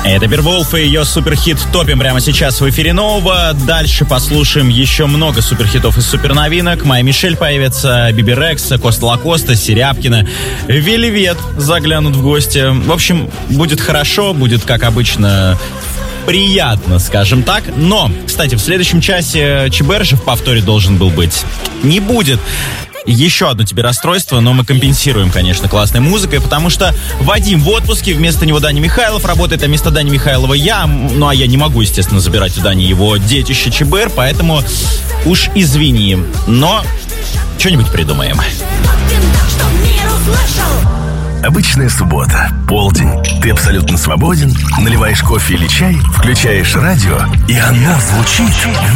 Это Бирволф и ее суперхит топим прямо сейчас в эфире Нового. Дальше послушаем еще много суперхитов и суперновинок. Майя Мишель появится, Биби Рекс, Коста Лакоста, Серябкина, Вельвет заглянут в гости. В общем, будет хорошо, будет, как обычно, приятно, скажем так. Но, кстати, в следующем часе ЧБ в повторе должен был быть. Не будет. Еще одно тебе расстройство, но мы компенсируем, конечно, классной музыкой, потому что Вадим в отпуске, вместо него Даня Михайлов работает, а вместо Дани Михайлова я. Ну, а я не могу, естественно, забирать у Дани его детище ЧБР, поэтому уж извини, но что-нибудь придумаем. Обычная суббота, полдень. Ты абсолютно свободен, наливаешь кофе или чай, включаешь радио, и оно звучит